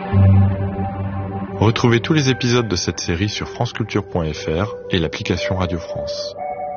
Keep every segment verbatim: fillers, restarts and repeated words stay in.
Retrouvez tous les épisodes de cette série sur franceculture point f r et l'application Radio France.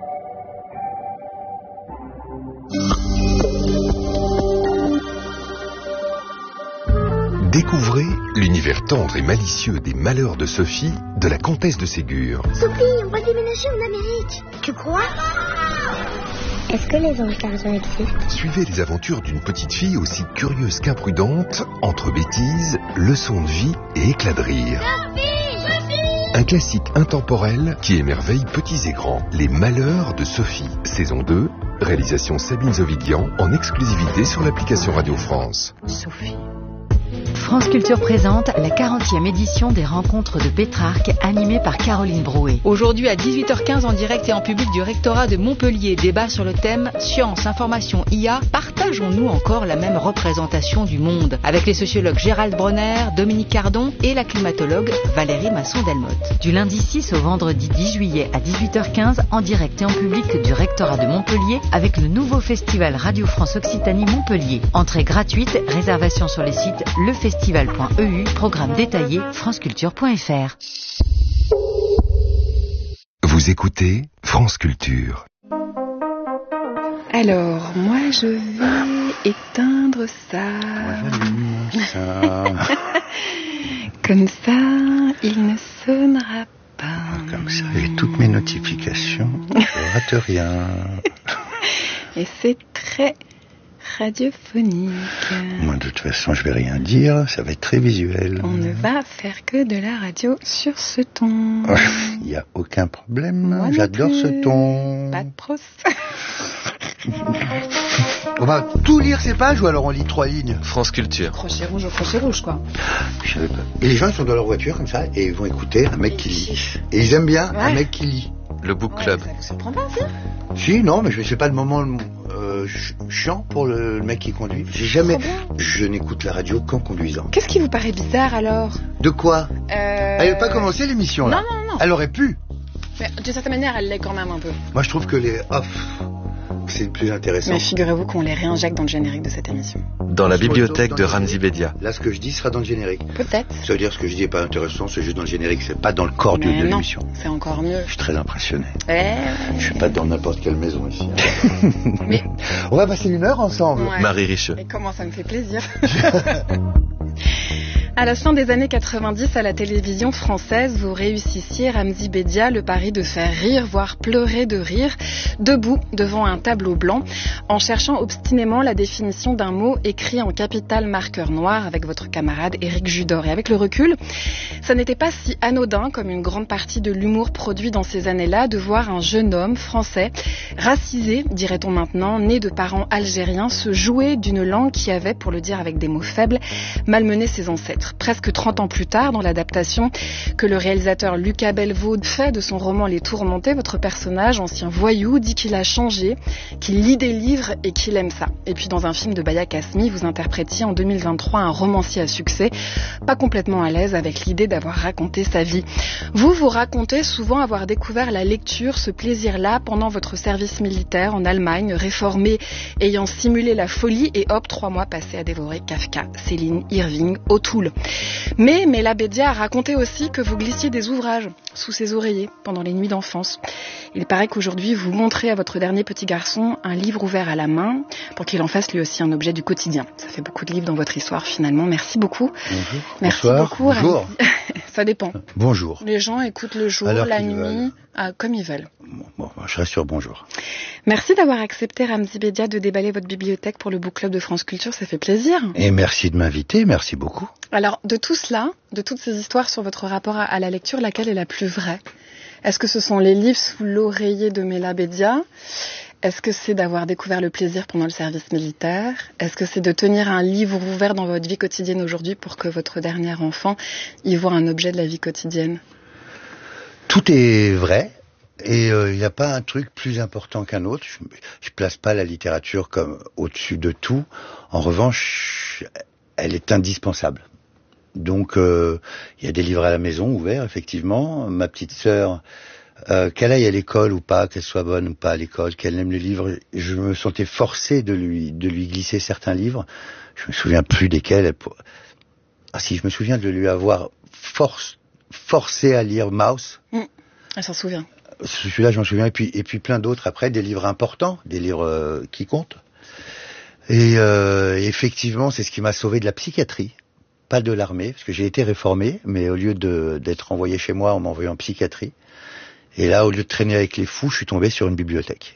Découvrez l'univers tendre et malicieux des malheurs de Sophie, de la comtesse de Ségur. Sophie, on va déménager en Amérique. Tu crois? Est-ce que les anges gardiens existent? Suivez les aventures d'une petite fille aussi curieuse qu'imprudente, entre bêtises, leçons de vie et éclats de rire. Sophie, Sophie! Un classique intemporel qui émerveille petits et grands. Les malheurs de Sophie, saison deux, réalisation Sabine Zovidian, en exclusivité sur l'application Radio France. Sophie. France Culture présente la quarantième édition des Rencontres de Pétrarque, animée par Caroline Brouet. Aujourd'hui à dix-huit heures quinze en direct et en public du rectorat de Montpellier, débat sur le thème Science, information, I A, partageons-nous encore la même représentation du monde? Avec les sociologues Gérald Bronner, Dominique Cardon et la climatologue Valérie Masson-Delmotte. Du lundi six au vendredi dix juillet à dix-huit heures quinze en direct et en public du rectorat de Montpellier avec le nouveau festival Radio France Occitanie Montpellier. Entrée gratuite, réservation sur les sites lefestival point e u, programme détaillé franceculture point f r. Vous écoutez France Culture. Alors, moi je vais éteindre ça. Moi j'allume ça. Comme ça, il ne sonnera pas. Comme ça, j'ai toutes mes notifications. Je rate rien. Et c'est très radiophonique. Moi, de toute façon, je vais rien dire. Ça va être très visuel. On ne va faire que de la radio sur ce ton. Il n'y a aucun problème. Moi J'adore non plus. ce ton. Pas de pros. On va tout lire ces pages ou alors on lit trois lignes? France Culture. Crochet rouge au crochet rouge, quoi. Je savais pas. Et les gens ils sont dans leur voiture comme ça et ils vont écouter un mec qui lit. Et ils aiment bien Ouais. un mec qui lit. Le Book Club. Ouais, ça vous surprend pas, ça? Si, non, mais je sais pas le moment euh, ch- chiant pour le, le mec qui conduit. J'ai jamais. Trop bien. Je n'écoute la radio qu'en conduisant. Qu'est-ce qui vous paraît bizarre, alors? De quoi? Euh... Elle n'a pas commencé l'émission là. Non, non, non. Elle aurait pu. Mais d'une certaine manière, elle l'est quand même un peu. Moi je trouve que les off, c'est le plus intéressant. Mais figurez-vous qu'on les réinjecte dans le générique de cette émission. Dans la bibliothèque Dans de le Ramzi générique. Bedia. Là, ce que je dis sera dans le générique. Peut-être. Ça veut dire ce que je dis n'est pas intéressant, c'est juste dans le générique, c'est pas dans le corps de, Mais de non, l'émission. c'est encore mieux. Je suis très impressionné. Ouais. Je suis pas dans n'importe quelle maison ici. Mais... On va passer une heure ensemble. Ouais. Marie Richeux. Et comment ça me fait plaisir. À la fin des années quatre-vingt-dix, à la télévision française, vous réussissiez, Ramzi Bedia, le pari de faire rire, voire pleurer de rire, debout devant un tableau blanc, en cherchant obstinément la définition d'un mot écrit en capital marqueur noir avec votre camarade Éric Judor. Et avec le recul, ça n'était pas si anodin, comme une grande partie de l'humour produit dans ces années-là, de voir un jeune homme français, racisé, dirait-on maintenant, né de parents algériens, se jouer d'une langue qui avait, pour le dire avec des mots faibles, malmené ses ancêtres. Presque trente ans plus tard, dans l'adaptation que le réalisateur Lucas Belvaux fait de son roman Les Tourmentés, votre personnage, ancien voyou, dit qu'il a changé, qu'il lit des livres et qu'il aime ça. Et puis dans un film de Baya Kasmi, vous interprétiez en deux mille vingt-trois un romancier à succès, pas complètement à l'aise avec l'idée d'avoir raconté sa vie. Vous, vous racontez souvent avoir découvert la lecture, ce plaisir-là, pendant votre service militaire en Allemagne, réformé, ayant simulé la folie et hop, trois mois passés à dévorer Kafka, Céline, Irving, O'Toole. Mais Mela Bedia a raconté aussi que vous glissiez des ouvrages sous ses oreillers pendant les nuits d'enfance. Il paraît qu'aujourd'hui, vous montrez à votre dernier petit garçon un livre ouvert à la main pour qu'il en fasse lui aussi un objet du quotidien. Ça fait beaucoup de livres dans votre histoire finalement. Merci beaucoup. Bonjour. Merci Bonsoir. beaucoup. Bonjour. Ça dépend. Bonjour. Les gens écoutent le jour, Alors la qu'ils nuit, veulent. ah, comme ils veulent. Bon, bon, je reste sur bonjour. Merci d'avoir accepté, Ramzi Bedia, de déballer votre bibliothèque pour le Book Club de France Culture. Ça fait plaisir. Et merci de m'inviter, merci beaucoup. Alors, de tout cela, de toutes ces histoires sur votre rapport à, à la lecture, laquelle est la plus vraie? Est-ce que ce sont les livres sous l'oreiller de Mela Bedia? Est-ce que c'est d'avoir découvert le plaisir pendant le service militaire? Est-ce que c'est de tenir un livre ouvert dans votre vie quotidienne aujourd'hui pour que votre dernier enfant y voit un objet de la vie quotidienne? Tout est vrai. Et il euh, n'y a pas un truc plus important qu'un autre. Je ne place pas la littérature comme au-dessus de tout. En revanche, elle est indispensable. Donc, il euh, y a des livres à la maison ouverts, effectivement. Ma petite sœur, euh, qu'elle aille à l'école ou pas, qu'elle soit bonne ou pas à l'école, qu'elle aime les livres, je me sentais forcé de lui, de lui glisser certains livres. Je me souviens plus desquels. Elle, Ah si, je me souviens de lui avoir force, forcé à lire Maus. Mmh. Elle s'en souvient. Celui-là, je m'en souviens. Et puis, et puis plein d'autres après, des livres importants, des livres euh, qui comptent. Et euh, effectivement, c'est ce qui m'a sauvé de la psychiatrie, pas de l'armée, parce que j'ai été réformé, mais au lieu de, d'être envoyé chez moi, on m'a envoyé en psychiatrie. Et là, au lieu de traîner avec les fous, je suis tombé sur une bibliothèque.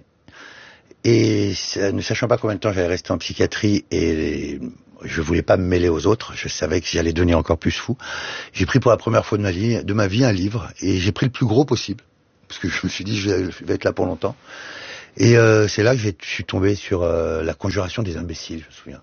Et ça, ne sachant pas combien de temps j'allais rester en psychiatrie, et je voulais pas me mêler aux autres, je savais que j'allais devenir encore plus fou, j'ai pris pour la première fois de ma vie, de ma vie un livre, et j'ai pris le plus gros possible, parce que je me suis dit, je vais, je vais être là pour longtemps. Et euh, c'est là que je suis tombé sur euh, La Conjuration des imbéciles, je me souviens.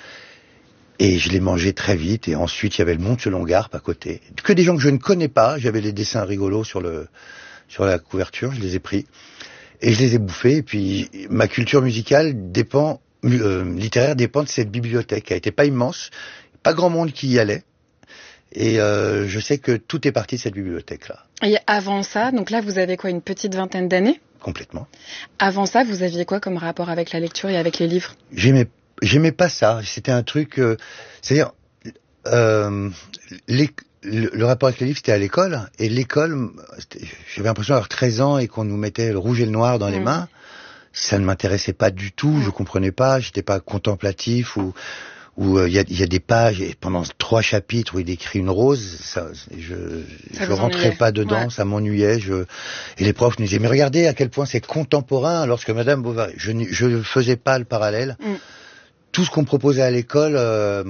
Et je l'ai mangé très vite, et ensuite il y avait Le Monde selon Garp à côté. Que des gens que je ne connais pas, j'avais les dessins rigolos sur le sur la couverture, je les ai pris, et je les ai bouffés, et puis ma culture musicale dépend, euh, littéraire dépend de cette bibliothèque, qui a été pas immense, pas grand monde qui y allait, et euh, je sais que tout est parti de cette bibliothèque-là. Et avant ça, donc là vous avez quoi, une petite vingtaine d'années ? Complètement. Avant ça, vous aviez quoi comme rapport avec la lecture et avec les livres ? J'aimais, j'aimais pas ça. C'était un truc, euh, c'est-à-dire, euh, les, le, le rapport avec les livres, c'était à l'école. Et l'école, j'avais l'impression d'avoir treize ans et qu'on nous mettait le rouge et le noir dans mmh. les mains. Ça ne m'intéressait pas du tout. Mmh. Je comprenais pas. J'étais pas contemplatif ou où il euh, y, a, y a des pages et pendant trois chapitres où il décrit une rose, ça, je ça je rentrais pas dedans, ouais. Ça m'ennuyait. Je et les profs nous disaient mais regardez à quel point c'est contemporain, alors que Madame Bovary, je je faisais pas le parallèle. Mm. Tout ce qu'on me proposait à l'école euh,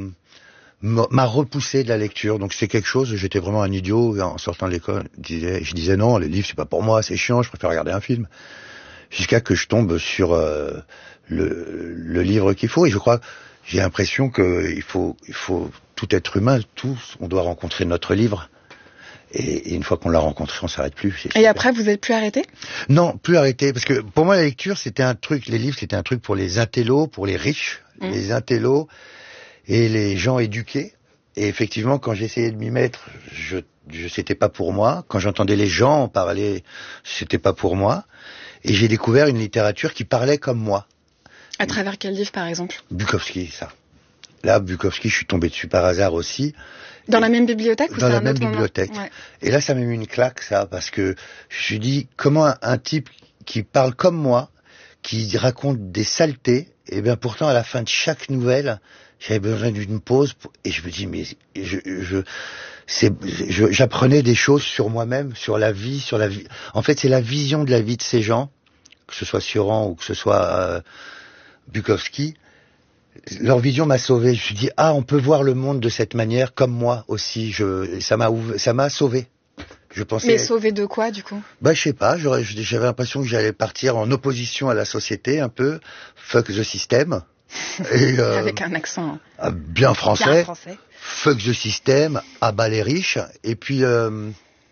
m'a repoussé de la lecture, donc c'est quelque chose. J'étais vraiment un idiot en sortant de l'école. Je disais, je disais non, les livres c'est pas pour moi, c'est chiant, je préfère regarder un film. Jusqu'à que je tombe sur euh, le, le livre qu'il faut, et je crois. J'ai l'impression que il faut, il faut tout être humain, tous, on doit rencontrer notre livre. Et, et une fois qu'on l'a rencontré, on s'arrête plus. Et après, vous êtes plus arrêté ? Non, plus arrêté, parce que pour moi, la lecture, c'était un truc. Les livres, c'était un truc pour les intellos, pour les riches, mmh. les intellos et les gens éduqués. Et effectivement, quand j'essayais de m'y mettre, je, je c'était pas pour moi. Quand j'entendais les gens en parler, c'était pas pour moi. Et j'ai découvert une littérature qui parlait comme moi. À travers quel livre, par exemple ? Bukowski, ça. Là, Bukowski, je suis tombé dessus par hasard aussi. Dans et la même bibliothèque ou Dans la un même autre bibliothèque. Ouais. Et là, ça m'a mis une claque, ça, parce que je me suis dit, comment un, un type qui parle comme moi, qui raconte des saletés, et bien pourtant, à la fin de chaque nouvelle, j'avais besoin d'une pause, pour, et je me dis, mais je, je, c'est, je, j'apprenais des choses sur moi-même, sur la vie, sur la vie. En fait, c'est la vision de la vie de ces gens, que ce soit Sioran ou que ce soit euh, Bukowski. Leur vision m'a sauvé. Je me suis dit, ah, on peut voir le monde de cette manière, comme moi aussi. Je, ça m'a, ça m'a sauvé. Je pensais. Mais sauvé de quoi, du coup? Bah, je sais pas. J'aurais, j'avais l'impression que j'allais partir en opposition à la société, un peu. Fuck the system. Et, euh, avec un accent bien français. Bien français. Fuck the system, abat les riches. Et puis, euh,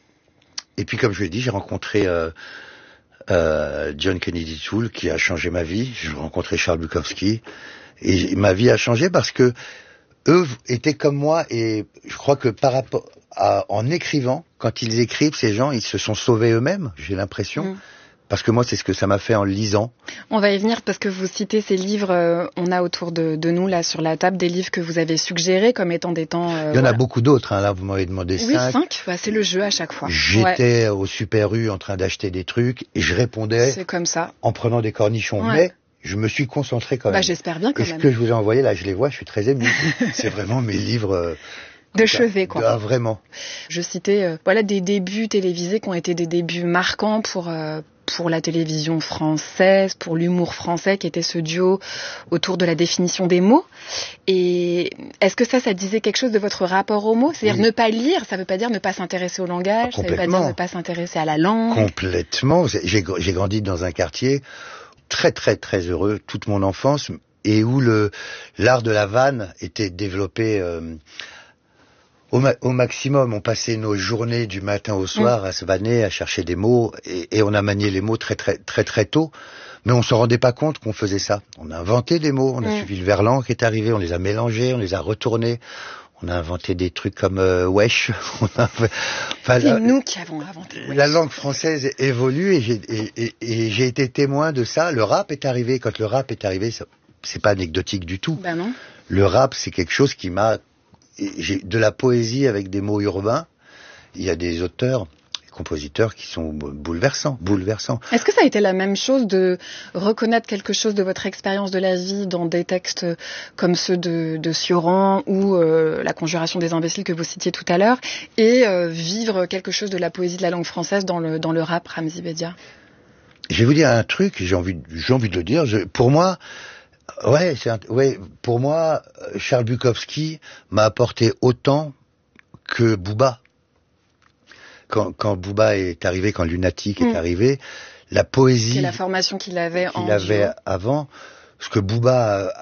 et puis, comme je l'ai dit, j'ai rencontré euh, euh, John Kennedy Toole, qui a changé ma vie. J'ai rencontré Charles Bukowski. Et ma vie a changé parce que eux étaient comme moi, et je crois que par rapport à, en écrivant, quand ils écrivent, ces gens, ils se sont sauvés eux-mêmes, j'ai l'impression. Mmh. Parce que moi, c'est ce que ça m'a fait en lisant. On va y venir parce que vous citez ces livres, euh, on a autour de, de nous, là, sur la table, des livres que vous avez suggérés comme étant des temps... Euh, Il y en voilà. a beaucoup d'autres, hein, là, vous m'avez demandé oui, cinq. Oui, cinq, bah, c'est le jeu à chaque fois. J'étais ouais. au Super U en train d'acheter des trucs, et je répondais... C'est comme ça. En prenant des cornichons, ouais. Mais... Je me suis concentré quand même. Bah, j'espère bien quand Et même. ce que je vous ai envoyé, là, je les vois, je suis très ému. C'est vraiment mes livres... Euh, de chevet, quoi. Ah, vraiment. Je citais, euh, voilà, des débuts télévisés qui ont été des débuts marquants pour... Euh, pour la télévision française, pour l'humour français, qui était ce duo autour de la définition des mots. Et est-ce que ça, ça disait quelque chose de votre rapport aux mots ? C'est-à-dire oui. Ne pas lire, ça ne veut pas dire ne pas s'intéresser au langage, ça ne veut pas dire ne pas s'intéresser à la langue. Complètement. J'ai, j'ai grandi dans un quartier très très très heureux toute mon enfance, et où le l'art de la vanne était développé euh, au, ma- au maximum. On passait nos journées du matin au soir mmh. à se vanner, à chercher des mots, et, et on a manié les mots très très très très tôt, mais on se rendait pas compte qu'on faisait ça. On a inventé des mots, on a mmh. suivi le verlan qui est arrivé, on les a mélangés, on les a retournés. On a inventé des trucs comme euh, wesh. On a, enfin, c'est la, nous qui avons inventé wesh. La langue française évolue, et j'ai, et, et, et j'ai été témoin de ça. Le rap est arrivé. Quand le rap est arrivé, ça, c'est pas anecdotique du tout. Ben non. Le rap, c'est quelque chose qui m'a j'ai de la poésie avec des mots urbains. Il y a des auteurs, des compositeurs qui sont bouleversants, bouleversants. Est-ce que ça a été la même chose de reconnaître quelque chose de votre expérience de la vie dans des textes comme ceux de, de Cioran ou euh, La Conjuration des imbéciles que vous citiez tout à l'heure, et euh, vivre quelque chose de la poésie de la langue française dans le, dans le rap, Ramzy Bedia? Je vais vous dire un truc, j'ai envie, j'ai envie de le dire. Je, pour moi, ouais, c'est un, ouais, pour moi, Charles Bukowski m'a apporté autant que Booba. Quand, quand Booba est arrivé, quand Lunatic mmh. est arrivé, la poésie, c'est la formation qu'il avait qu'il en avait duo. avant, ce que Booba